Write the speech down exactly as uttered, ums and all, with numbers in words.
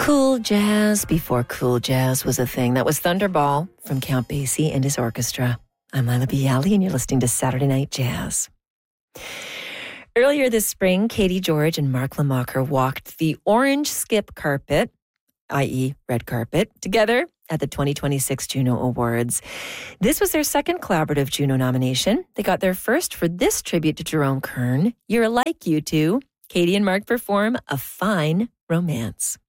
Cool jazz before cool jazz was a thing. That was Thunderball from Count Basie and his orchestra. I'm Lila Bialy, and you're listening to Saturday Night Jazz. Earlier this spring, Katie George and Mark Lamacher walked the orange skip carpet, that is red carpet, together at the twenty twenty-six Juno Awards. This was their second collaborative Juno nomination. They got their first for this tribute to Jerome Kern, You're Like You Two. Katie and Mark perform A Fine Romance.